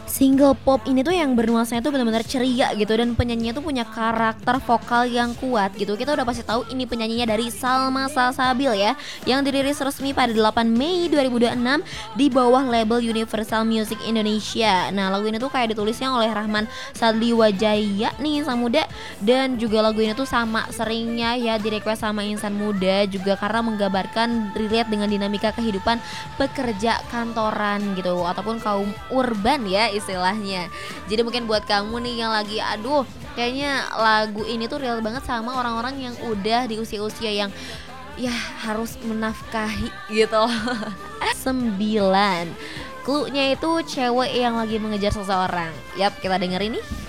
Single pop ini tuh yang bernuansanya tuh benar-benar ceria gitu dan penyanyinya tuh punya karakter vokal yang kuat gitu. Kita udah pasti tahu ini penyanyinya dari Salma Salsabil ya, yang dirilis resmi pada 8 Mei 2026 di bawah label Universal Music Indonesia. Nah, lagu ini tuh kayak ditulisnya oleh Rahman Sadli Wijaya nih Insan Muda, dan juga lagu ini tuh sama seringnya ya di request sama Insan Muda juga karena menggambarkan relate dengan dinamika kehidupan pekerja kantoran gitu ataupun kaum urban ya istilahnya. Jadi mungkin buat kamu nih yang lagi aduh kayaknya lagu ini tuh real banget sama orang-orang yang udah di usia-usia yang ya harus menafkahi gitu. 9. Clue-nya itu cewek yang lagi mengejar seseorang. Yap, kita denger ini.